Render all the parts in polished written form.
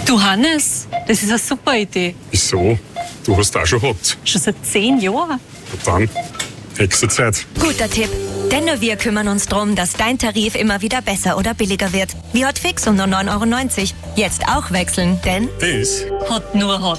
Du Hannes, das ist eine super Idee. Wieso? Du hast auch schon gehabt. Schon seit 10 Jahren. Und dann, Hexenzeit. Guter Tipp. Denn nur wir kümmern uns darum, dass dein Tarif immer wieder besser oder billiger wird. Wie Hotfix um nur 9,90 €. Jetzt auch wechseln, denn Das? Hot nur Hot.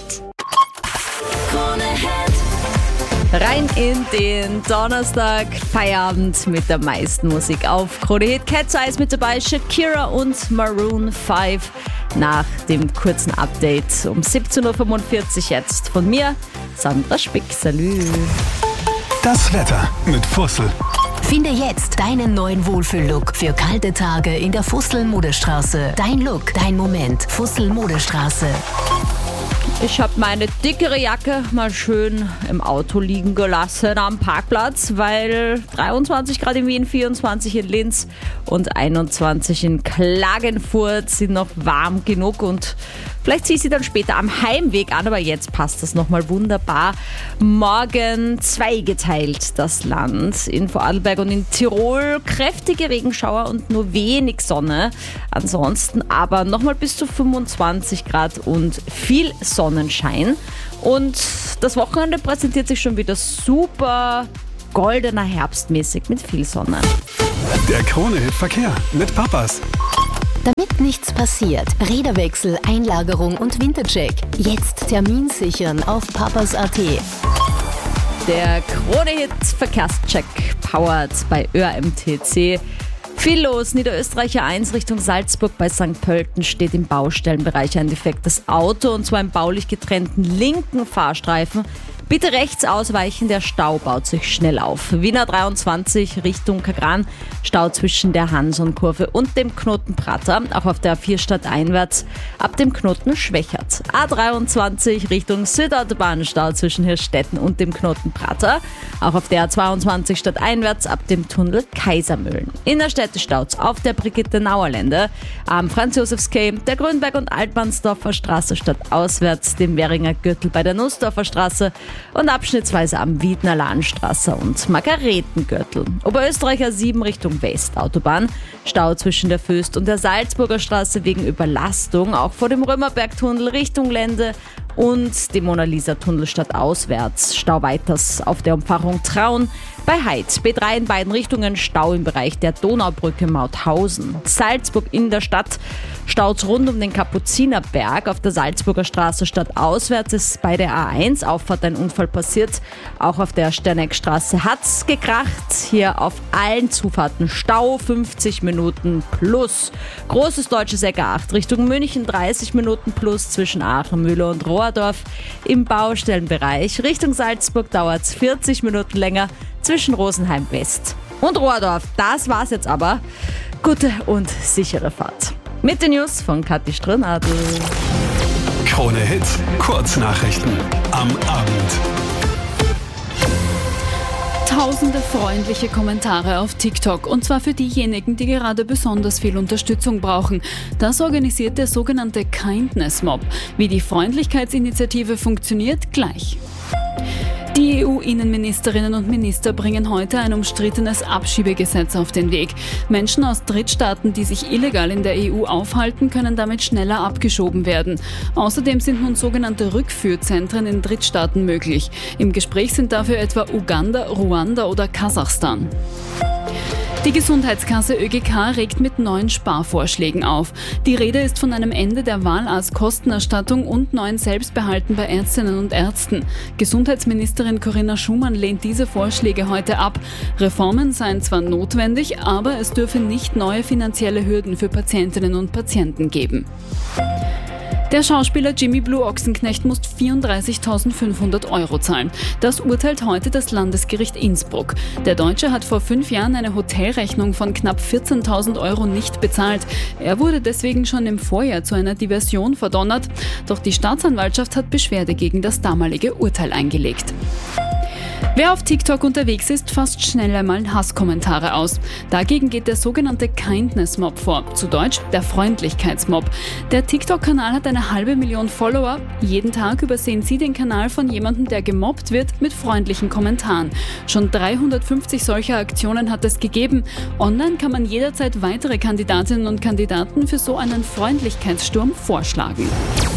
Rein in den Donnerstag, Feierabend mit der meisten Musik auf Krone Hit. Cat's Eyes mit dabei, Shakira und Maroon 5 nach dem kurzen Update um 17:45 Uhr jetzt von mir, Sandra Spick. Salü. Das Wetter mit Fussel. Finde jetzt deinen neuen Wohlfühl-Look für kalte Tage in der Fussel-Modestraße. Dein Look, dein Moment. Fussel-Modestraße. Ich habe meine dickere Jacke mal schön im Auto liegen gelassen am Parkplatz, weil 23 Grad in Wien, 24 in Linz und 21 in Klagenfurt sind noch warm genug und vielleicht ziehe ich sie dann später am Heimweg an, aber jetzt passt das nochmal wunderbar. Morgen zweigeteilt das Land. In Vorarlberg und in Tirol kräftige Regenschauer und nur wenig Sonne. Ansonsten aber nochmal bis zu 25 Grad und viel Sonnenschein. Und das Wochenende präsentiert sich schon wieder super goldener herbstmäßig mit viel Sonne. Der Krone-Hit Verkehr mit Papas. Damit nichts passiert, Räderwechsel, Einlagerung und Wintercheck. Jetzt Termin sichern auf papas.at. Der Krone-Hit Verkehrscheck powered bei ÖAMTC. Viel los, Niederösterreicher 1 Richtung Salzburg bei St. Pölten steht im Baustellenbereich ein defektes Auto und zwar im baulich getrennten linken Fahrstreifen. Bitte rechts ausweichen, der Stau baut sich schnell auf. Wiener 23 Richtung Kagran, Stau zwischen der Hanson-Kurve und dem Knoten Prater. Auch auf der A4 stadteinwärts ab dem Knoten Schwächert. A23 Richtung Südautobahn, Stau zwischen Hirstetten und dem Knoten Prater. Auch auf der A22 stadteinwärts ab dem Tunnel Kaisermühlen. Innerstädte Staus auf der Brigitte-Nauer-Lände, am Franz-Josefs-Quai, der Grünberg- und Altmannsdorfer Straße stadtauswärts, dem Währinger Gürtel bei der Nussdorfer Straße und abschnittsweise am Wiedner Lahnstraße und Margaretengürtel. Oberösterreicher 7 Richtung Westautobahn, Stau zwischen der Föst und der Salzburger Straße wegen Überlastung, auch vor dem Römerbergtunnel Richtung Lände und dem Mona-Lisa-Tunnel stadtauswärts. Stau weiters auf der Umfahrung Traun. Bei Heid, B3 in beiden Richtungen, Stau im Bereich der Donaubrücke Mauthausen. Salzburg in der Stadt, Staus rund um den Kapuzinerberg. Auf der Salzburger Straße stadtauswärts ist bei der A1 Auffahrt ein Unfall passiert. Auch auf der Sterneckstraße hat's gekracht. Hier auf allen Zufahrten Stau, 50 Minuten plus. Großes deutsches Eck 8 Richtung München, 30 Minuten plus zwischen Aachenmühle und Rohrdorf. Im Baustellenbereich Richtung Salzburg dauert's 40 Minuten länger zwischen Rosenheim West und Rohrdorf. Das war's jetzt aber. Gute und sichere Fahrt. Mit den News von Kathi Strnadl. Krone-Hit Kurznachrichten am Abend. Tausende freundliche Kommentare auf TikTok und zwar für diejenigen, die gerade besonders viel Unterstützung brauchen. Das organisiert der sogenannte Kindness Mob. Wie die Freundlichkeitsinitiative funktioniert, gleich. Die EU-Innenministerinnen und Minister bringen heute ein umstrittenes Abschiebegesetz auf den Weg. Menschen aus Drittstaaten, die sich illegal in der EU aufhalten, können damit schneller abgeschoben werden. Außerdem sind nun sogenannte Rückführzentren in Drittstaaten möglich. Im Gespräch sind dafür etwa Uganda, Ruanda oder Kasachstan. Die Gesundheitskasse ÖGK regt mit neuen Sparvorschlägen auf. Die Rede ist von einem Ende der Wahlarztkostenerstattung und neuen Selbstbehalten bei Ärztinnen und Ärzten. Gesundheitsministerin Corinna Schumann lehnt diese Vorschläge heute ab. Reformen seien zwar notwendig, aber es dürfe nicht neue finanzielle Hürden für Patientinnen und Patienten geben. Der Schauspieler Jimmy Blue Ochsenknecht muss 34.500 € zahlen. Das urteilt heute das Landesgericht Innsbruck. Der Deutsche hat vor 5 Jahren eine Hotelrechnung von knapp 14.000 € nicht bezahlt. Er wurde deswegen schon im Vorjahr zu einer Diversion verdonnert. Doch die Staatsanwaltschaft hat Beschwerde gegen das damalige Urteil eingelegt. Wer auf TikTok unterwegs ist, fasst schnell einmal Hasskommentare aus. Dagegen geht der sogenannte Kindness Mob vor, zu Deutsch der Freundlichkeitsmob. Der TikTok-Kanal hat 500.000 Follower. Jeden Tag übersehen sie den Kanal von jemandem, der gemobbt wird, mit freundlichen Kommentaren. Schon 350 solcher Aktionen hat es gegeben. Online kann man jederzeit weitere Kandidatinnen und Kandidaten für so einen Freundlichkeitssturm vorschlagen.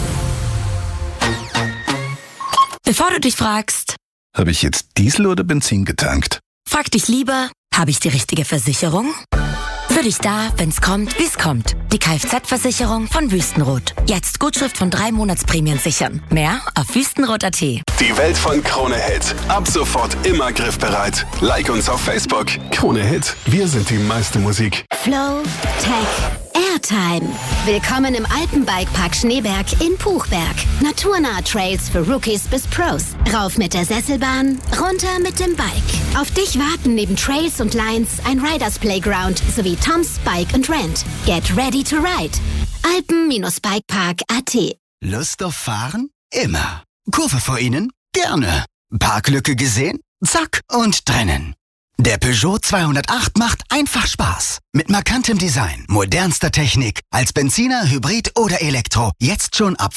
Bevor du dich fragst, habe ich jetzt Diesel oder Benzin getankt? frag dich lieber, habe ich die richtige Versicherung? Für dich da, wenn's kommt, wie's kommt. Die Kfz-Versicherung von Wüstenrot. Jetzt Gutschrift von 3 Monatsprämien sichern. Mehr auf wüstenrot.at. Die Welt von Krone Hit. Ab sofort immer griffbereit. Like uns auf Facebook. Krone Hit. Wir sind die meiste Musik. Flow, Tech, Airtime. Willkommen im Alpenbikepark Schneeberg in Puchberg. Naturnahe Trails für Rookies bis Pros. Rauf mit der Sesselbahn, runter mit dem Bike. Auf dich warten neben Trails und Lines ein Riders Playground sowie Tom's Bike and Rent. Get ready to ride. Alpen-Bikepark.at. Lust auf Fahren? Immer. Kurve vor Ihnen? Gerne. Parklücke gesehen? Zack und drinnen. Der Peugeot 208 macht einfach Spaß. Mit markantem Design, modernster Technik, als Benziner, Hybrid oder Elektro. Jetzt schon ab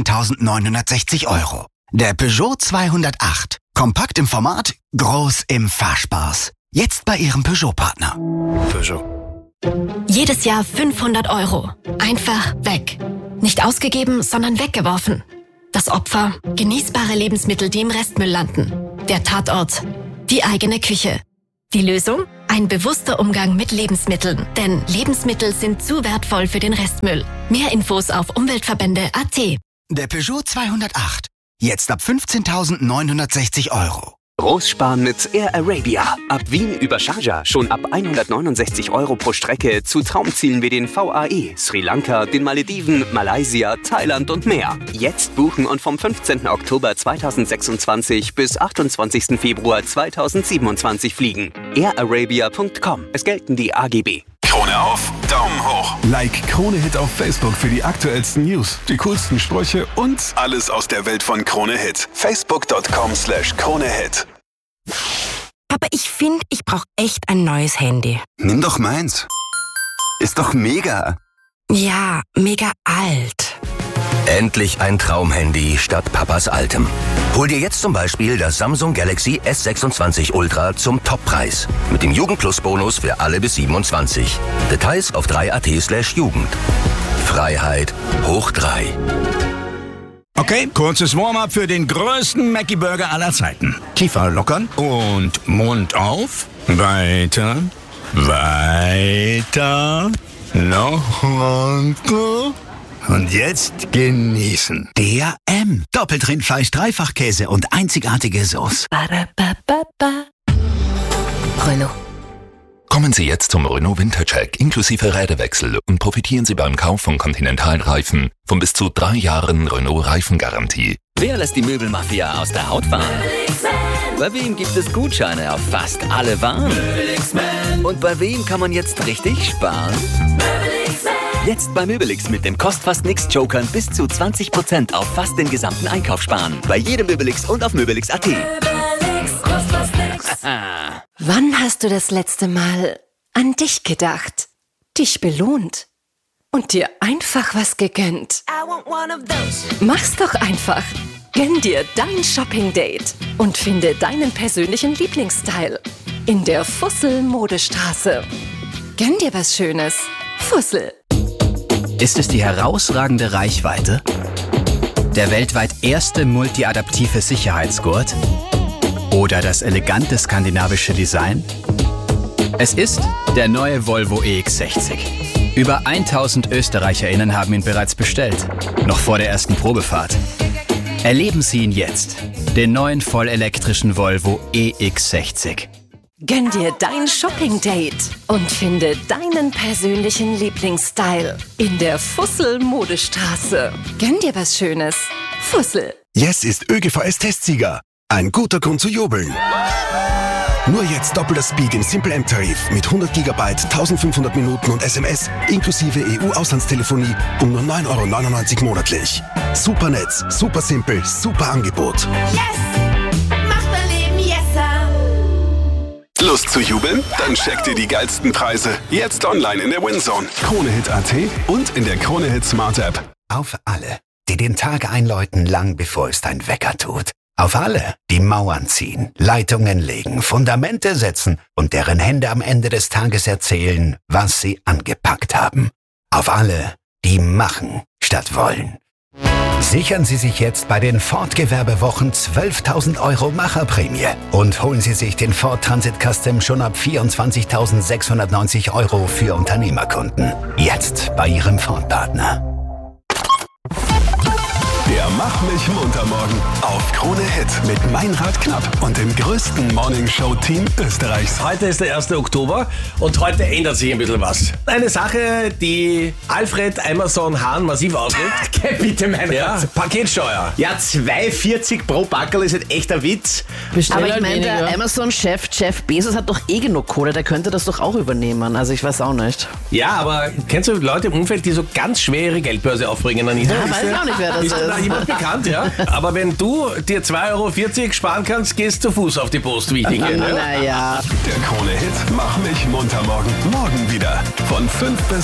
15.960 €. Der Peugeot 208. Kompakt im Format, groß im Fahrspaß. Jetzt bei Ihrem Peugeot-Partner. Peugeot. Jedes Jahr 500 €. Einfach weg. Nicht ausgegeben, sondern weggeworfen. Das Opfer, genießbare Lebensmittel, die im Restmüll landen. Der Tatort, die eigene Küche. Die Lösung? Ein bewusster Umgang mit Lebensmitteln. Denn Lebensmittel sind zu wertvoll für den Restmüll. Mehr Infos auf Umweltverbände.at. Der Peugeot 208. Jetzt ab 15.960 €. Großsparen mit Air Arabia. Ab Wien über Sharjah schon ab 169 € pro Strecke zu Traumzielen wie den VAE, Sri Lanka, den Malediven, Malaysia, Thailand und mehr. Jetzt buchen und vom 15. Oktober 2026 bis 28. Februar 2027 fliegen. airarabia.com. Es gelten die AGB. Krone auf, Daumen hoch. Like Krone Hit auf Facebook für die aktuellsten News, die coolsten Sprüche und alles aus der Welt von Krone Hit. Facebook.com/KroneHit. Aber ich finde, ich brauche echt ein neues Handy. Nimm doch meins. Ist doch mega. Ja, mega alt. Endlich ein Traumhandy statt Papas altem. Hol dir jetzt zum Beispiel das Samsung Galaxy S26 Ultra zum Toppreis. Mit dem Jugend-Plus-Bonus für alle bis 27. Details auf 3.at/Jugend. Freiheit hoch 3. Okay, kurzes Warm-up für den größten Mackie-Burger aller Zeiten. Kiefer lockern und Mund auf. Weiter, weiter, noch weiter. Und jetzt genießen. Der M. Doppeltrindfleisch, Dreifachkäse und einzigartige Sauce. Renault. Kommen Sie jetzt zum Renault Wintercheck inklusive Räderwechsel und profitieren Sie beim Kauf von Continental-Reifen von bis zu 3 Jahren Renault-Reifengarantie. Wer lässt die Möbelmafia aus der Haut fahren? Bei wem gibt es Gutscheine auf fast alle Waren? Und bei wem kann man jetzt richtig sparen? Jetzt bei Möbelix mit dem Kostfast-Nix-Jokern bis zu 20% auf fast den gesamten Einkauf sparen. Bei jedem Möbelix und auf Möbelix.at. Wann hast du das letzte Mal an dich gedacht, dich belohnt und dir einfach was gegönnt? Mach's doch einfach. Gönn dir dein Shopping-Date und finde deinen persönlichen Lieblingsstyle in der Fussel-Modestraße. Gönn dir was Schönes. Fussel. Ist es die herausragende Reichweite? Der weltweit erste multiadaptive Sicherheitsgurt? Oder das elegante skandinavische Design? Es ist der neue Volvo EX60. Über 1000 ÖsterreicherInnen haben ihn bereits bestellt, noch vor der ersten Probefahrt. Erleben Sie ihn jetzt, den neuen vollelektrischen Volvo EX60. Gönn dir dein Shopping-Date und finde deinen persönlichen Lieblingsstyle in der Fussel-Modestraße. Gönn dir was Schönes. Fussel. Yes ist ÖGVS-Testsieger. Ein guter Grund zu jubeln. Nur jetzt doppelter Speak im Simple M-Tarif mit 100 GB, 1500 Minuten und SMS inklusive EU-Auslandstelefonie um nur 9,99 € monatlich. Super Netz, super simpel, super Angebot. Yes! Macht mein Leben yesser! Lust zu jubeln? Dann checkt ihr die geilsten Preise jetzt online in der WinZone. KroneHit.at und in der KroneHit Smart App. Auf alle, die den Tag einläuten, lang bevor es dein Wecker tut. Auf alle, die Mauern ziehen, Leitungen legen, Fundamente setzen und deren Hände am Ende des Tages erzählen, was sie angepackt haben. Auf alle, die machen statt wollen. Sichern Sie sich jetzt bei den Ford-Gewerbewochen 12.000 € Macherprämie und holen Sie sich den Ford Transit Custom schon ab 24.690 € für Unternehmerkunden. Jetzt bei Ihrem Ford-Partner. Der Mach mich munter morgen auf Krone Hit mit Meinrad Knapp und dem größten Morningshow-Team Österreichs. Heute ist der 1. Oktober und heute ändert sich ein bisschen was. Eine Sache, die Alfred Amazon Hahn massiv aufregt. Bitte, Meinrad. Ja, Paketsteuer. Ja, 2,40 pro Packerl ist ein echter Witz. Aber ich meine, der Amazon-Chef Jeff Bezos hat doch genug Kohle, der könnte das doch auch übernehmen. Also ich weiß auch nicht. Ja, aber kennst du Leute im Umfeld, die so ganz schwer ihre Geldbörse aufbringen? Anita? Ja, weiß ich auch nicht, wer das ist. Da jemand bekannt, ja? Aber wenn du dir 2,40 € sparen kannst, gehst du zu Fuß auf die Post, wichtige. Naja. Der Krone Hit Mach mich munter morgen. Morgen wieder von 5 bis